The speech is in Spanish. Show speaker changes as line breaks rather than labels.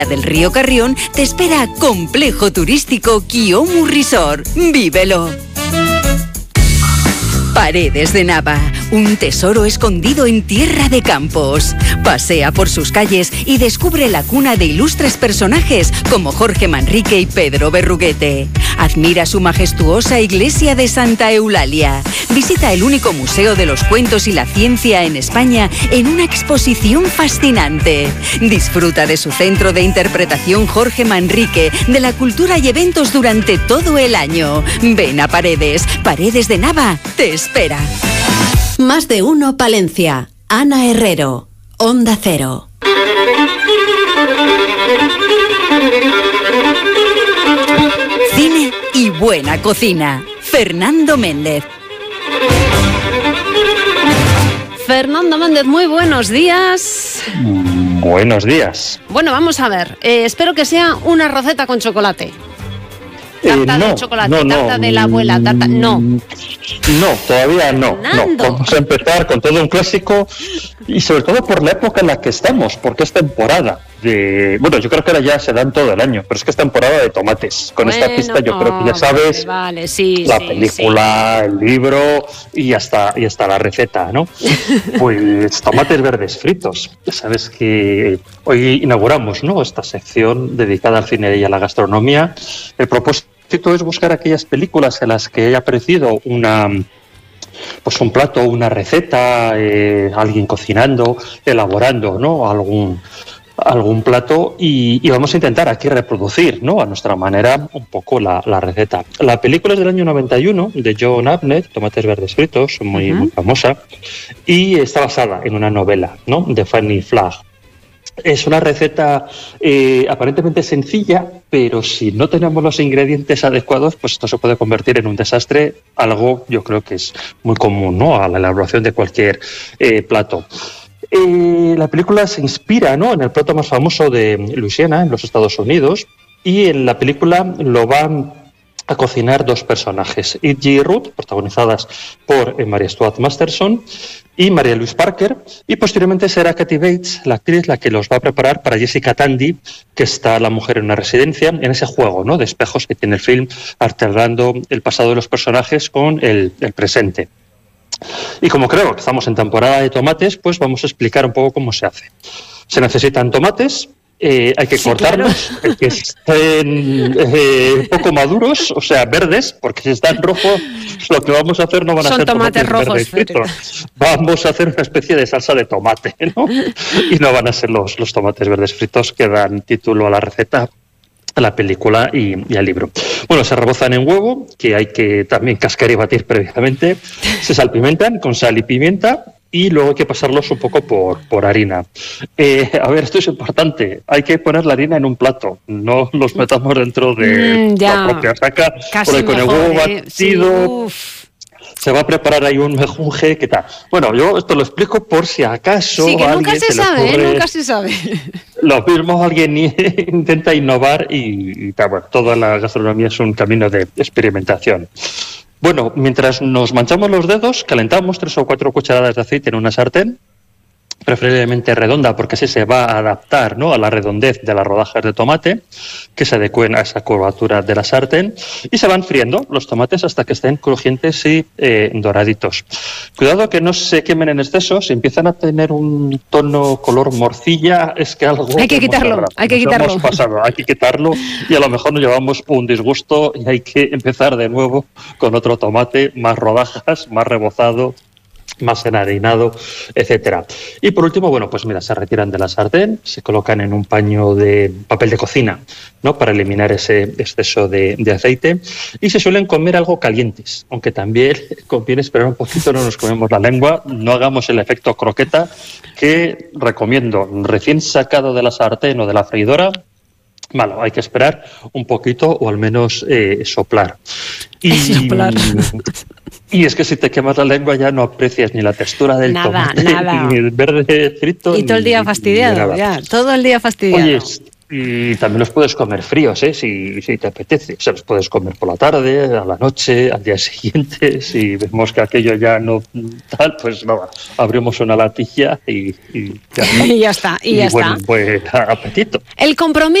del Río Carrión te espera Complejo Turístico Kiomu Resort. ¡Vívelo! Paredes de Nava, un tesoro escondido en tierra de campos. Pasea por sus calles y descubre la cuna de ilustres personajes como Jorge Manrique y Pedro Berruguete. Admira su majestuosa iglesia de Santa Eulalia. Visita el único museo de los cuentos y la ciencia en España en una exposición fascinante. Disfruta de su centro de interpretación Jorge Manrique, de la cultura y eventos durante todo el año. Ven a Paredes. Paredes de Nava te espera.
Más de uno Palencia. Ana Herrero. Onda Cero.
Cine y buena cocina. Fernando Méndez.
Fernando Méndez, muy buenos días.
Buenos días.
Bueno, vamos a ver. Espero que sea una receta con chocolate. Tarta de chocolate, tarta de la abuela, tarta... No,
todavía no. Vamos a empezar con todo un clásico y sobre todo por la época en la que estamos, porque es temporada de... Bueno, yo creo que ahora ya se dan todo el año, pero es que es temporada de tomates. Con esta pista yo creo que ya sabes la película, el libro y hasta la receta, ¿no? Pues tomates verdes fritos. Ya sabes que hoy inauguramos, ¿no?, esta sección dedicada al cine y a la gastronomía. El propósito es buscar aquellas películas en las que haya aparecido un plato, una receta, alguien cocinando, elaborando, ¿no?, algún plato y vamos a intentar aquí reproducir, ¿no?, a nuestra manera un poco la receta. La película es del año 91 de John Abnett, Tomates verdes fritos, muy famosa, y está basada en una novela, ¿no?, de Fanny Flagg. Es una receta aparentemente sencilla, pero si no tenemos los ingredientes adecuados, pues esto se puede convertir en un desastre, algo yo creo que es muy común, ¿no?, a la elaboración de cualquier plato. La película se inspira, ¿no?, en el plato más famoso de Luisiana, en los Estados Unidos, y en la película lo van a cocinar dos personajes, Edgy y Ruth, protagonizadas por Mary Stuart Masterson y María Louise Parker, y posteriormente será Kathy Bates, la actriz, la que los va a preparar para Jessica Tandy, que está la mujer en una residencia, en ese juego, ¿no?, de espejos que tiene el film, alternando el pasado de los personajes con el presente. Y como creo que estamos en temporada de tomates, pues vamos a explicar un poco cómo se hace. Se necesitan tomates. Hay que cortarlos, claro, que estén poco maduros, o sea, verdes, porque si están rojos, lo que vamos a hacer no van a ser tomates rojos fritos. Vamos a hacer una especie de salsa de tomate, ¿no? Y no van a ser los tomates verdes fritos que dan título a la receta, a la película y al libro. Bueno, se rebozan en huevo, que hay que también cascar y batir previamente. Se salpimentan con sal y pimienta. Y luego hay que pasarlos un poco por harina. A ver, esto es importante. Hay que poner la harina en un plato. No los metamos dentro de la propia saca. Porque con el huevo batido se va a preparar ahí un mejunje. ¿Qué tal? Bueno, yo esto lo explico por si acaso
que
a
nunca
alguien
se sabe,
le ocurre...
nunca se sabe.
Lo mismo alguien intenta innovar y bueno, toda la gastronomía es un camino de experimentación. Bueno, mientras nos manchamos los dedos, calentamos 3 o 4 cucharadas de aceite en una sartén, preferiblemente redonda, porque así se va a adaptar, ¿no?, a la redondez de las rodajas de tomate, que se adecúen a esa curvatura de la sartén, y se van friendo los tomates hasta que estén crujientes y doraditos. Cuidado que no se quemen en exceso. Si empiezan a tener un tono color morcilla, es que algo...
Hay que quitarlo.
Hay que quitarlo y a lo mejor nos llevamos un disgusto y hay que empezar de nuevo con otro tomate, más rodajas, más rebozado, más enharinado, etcétera. Y por último, bueno, pues mira, se retiran de la sartén, se colocan en un paño de papel de cocina, ¿no?, para eliminar ese exceso de aceite, y se suelen comer algo calientes, aunque también conviene esperar un poquito, no nos comemos la lengua, no hagamos el efecto croqueta, que recomiendo, recién sacado de la sartén o de la freidora. Malo, hay que esperar un poquito o al menos soplar. Y es que si te quemas la lengua ya no aprecias ni la textura del tomate, ni el verde frito.
Y todo el día fastidiado, todo el día fastidiado.
Oye, Y también los puedes comer fríos, si te apetece. O sea, los puedes comer por la tarde, a la noche, al día siguiente. Si vemos que aquello ya no tal, pues nada, abrimos una latilla y
ya está. Y ya
bueno,
está.
Pues apetito.
El compromiso